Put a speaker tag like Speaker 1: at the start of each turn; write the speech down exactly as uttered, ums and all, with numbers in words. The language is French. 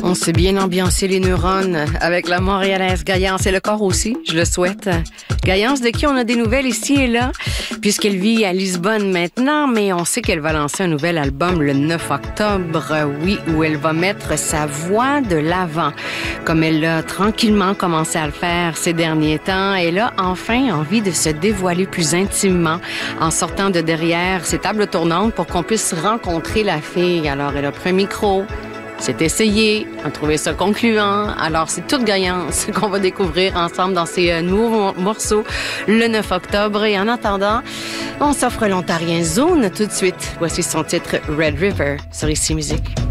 Speaker 1: On s'est bien ambiancé les neurones avec la Montréalaise Gaillance et le corps aussi, je le souhaite. Gaillance, de qui on a des nouvelles ici et là, puisqu'elle vit à Lisbonne maintenant, mais on sait qu'elle va lancer un nouvel album le neuf octobre, oui, où elle va mettre sa voix de l'avant, comme elle a tranquillement commencé à le faire ces derniers temps. Elle a enfin envie de se dévoiler plus intimement en sortant de derrière ses tables tournantes pour qu'on puisse rencontrer la fille. Alors, elle a pris un micro, c'est essayé, on a trouvé ça concluant. Alors, c'est toute Gaillance qu'on va découvrir ensemble dans ces euh, nouveaux morceaux le neuf octobre. Et en attendant, on s'offre l'Ontarien Zone tout de suite. Voici son titre Red River sur Ici Musique.